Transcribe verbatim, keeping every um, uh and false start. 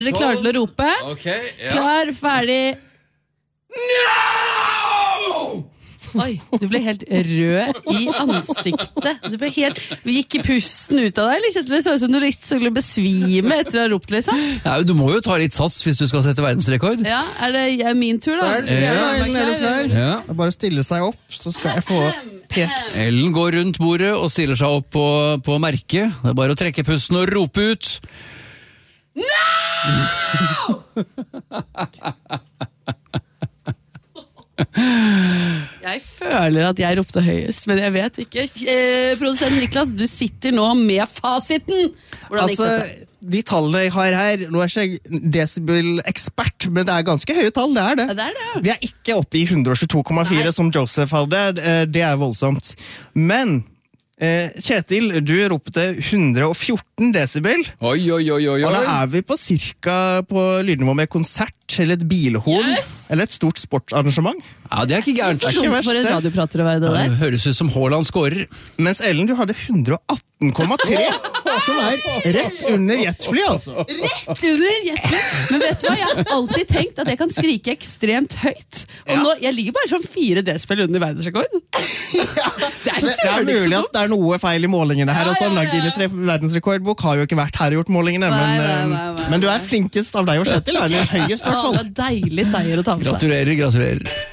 Dere klarer til å rope. Okay, ja. Klar, ferdig. No! Oi, du ble helt rød i ansiktet. Du ble helt, gikk pusten ut av deg, liksom. Det så ut som du skulle besvime etter å ha ropt, liksom. Ja, du må jo ta litt sats hvis du skal sette verdensrekord. Ja, er det er min tur da? Der, ja, Ellen, er du klar? Ja. Bare stille seg opp, så skal jeg få pekt. Ellen går rundt bordet og stiller seg opp på, på merket. Det er bare å trekke pusten og rope ut. No! Jeg føler at jeg ropte høyest, men jeg vet ikke. Eh, produsent Niklas, du sitter nå med fasiten. Hvordan gikk Altså, dette? de tallene jeg har her, nå er jeg ikke decibel-ekspert, men det er ganske høye tall, det er det. Ja, det er det. De er ikke oppe i hundre og tjueto komma fire som Joseph hadde, Eh, det er voldsomt. Men eh, Kjetil, du ropte hundre og fjorten decibel, Oi, oi, oi, oi, og da oi. er vi på cirka på lydnivå med konsert, eller et bilhorn, Yes! eller et stort sportsarrangement. Ja, det er ikke gærent. Så dumt for en radioprater å være det Det der. høres ut som Haaland skårer. Mens Ellen, du hadde hundre og atten komma tre, som er rett under jetfly, altså. Rett under jetfly. Men vet du hva, jeg har alltid tenkt at jeg kan skrike ekstremt høyt. Og nå, jeg ligger bare sånn fire decibel under verdensrekord. Det er, Det er mulig at det er noe feil i målingene her. Ja, og sånn. ja, ja. Guinness verdensrekordbok har jo ikke vært her og gjort målingene, Nei, men, nei, eh, nei, nei, men du er flinkest av deg og Kjetil. Eller høyest, i hvert Ja, fall. det er deilig seier å ta med seg. Gratulerer, gratulerer.